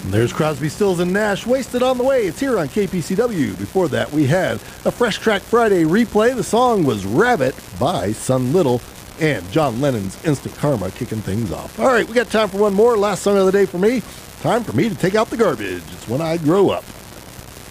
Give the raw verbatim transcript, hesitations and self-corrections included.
There's Crosby, Stills, and Nash, Wasted on the Way. It's here on K P C W. Before that, we had a Fresh Track Friday replay. The song was Rabbit by Sun Little and John Lennon's Instant Karma kicking things off. All right, we got time for one more. Last song of the day for me. Time for me to take out the garbage. It's When I Grow Up.